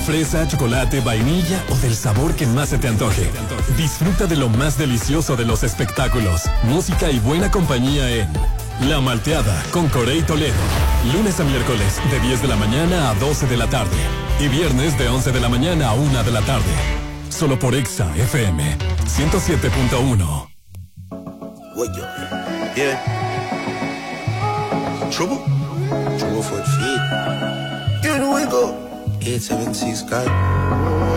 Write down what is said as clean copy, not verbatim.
fresa, chocolate, vainilla o del sabor que más se te antoje. Disfruta de lo más delicioso de los espectáculos, música y buena compañía en La Malteada con Corey Toledo. Lunes a miércoles de 10 de la mañana a 12 de la tarde. Y viernes de 11 de la mañana a 1 de la tarde. Solo por Exa FM 107.1. Yeah. Trouble? Trouble for the feet. You know we go. 876 God.